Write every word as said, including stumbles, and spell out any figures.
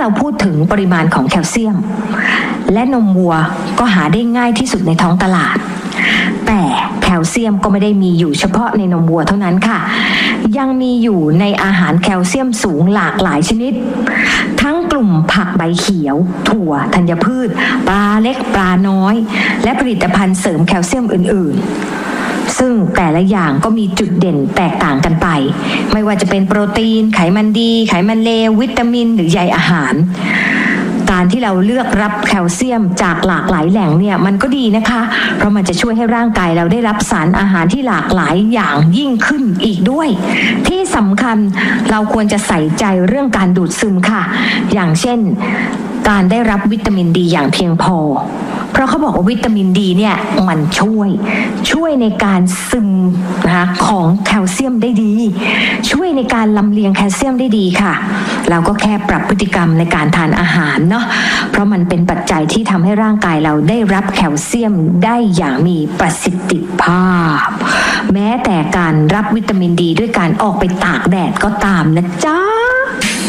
เราพูดถึงปริมาณของแคลเซียมและนมวัวก็หาได้ง่ายที่สุดในท้องตลาดแต่แคลเซียมก็ไม่ได้มีอยู่เฉพาะในนมวัวเท่านั้นค่ะยังมีอยู่ในอาหารแคลเซียมสูงหลากหลายชนิดทั้งกลุ่มผักใบเขียวถั่วธัญพืชปลาเล็กปลาน้อยและผลิตภัณฑ์เสริมแคลเซียมอื่นๆซึ่งแต่ละอย่างก็มีจุดเด่นแตกต่างกันไปไม่ว่าจะเป็นโปรตีนไขมันดีไขมันเลววิตามินหรือใยอาหารการที่เราเลือกรับแคลเซียมจากหลากหลายแหล่งเนี่ยมันก็ดีนะคะเพราะมันจะช่วยให้ร่างกายเราได้รับสารอาหารที่หลากหลายอย่างยิ่งขึ้นอีกด้วยที่สำคัญเราควรจะใส่ใจเรื่องการดูดซึมค่ะอย่างเช่นการได้รับวิตามินดีอย่างเพียงพอเพราะเขาบอกว่าวิตามินดีเนี่ยมันช่วยช่วยในการซึมนะคะของแคลเซียมได้ดีช่วยในการลำเลียงแคลเซียมได้ดีค่ะเราก็แค่ปรับพฤติกรรมในการทานอาหารเนาะเพราะมันเป็นปัจจัยที่ทำให้ร่างกายเราได้รับแคลเซียมได้อย่างมีประสิทธิภาพแม้แต่การรับวิตามินดีด้วยการออกไปตากแดดก็ตามนะจ๊ะ